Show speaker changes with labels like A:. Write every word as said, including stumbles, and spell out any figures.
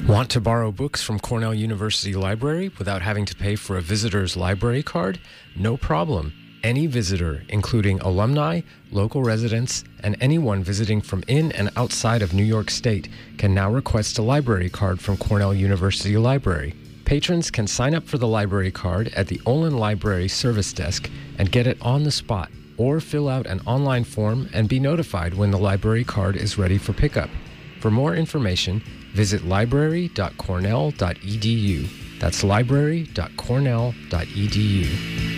A: Want to borrow books from Cornell University Library without having to pay for a visitor's library card? No problem. Any visitor, including alumni, local residents, and anyone visiting from in and outside of New York State, can now request a library card from Cornell University Library. Patrons can sign up for the library card at the Olin Library Service Desk and get it on the spot, or fill out an online form and be notified when the library card is ready for pickup. For more information, visit library dot cornell dot e d u. That's library dot cornell dot e d u.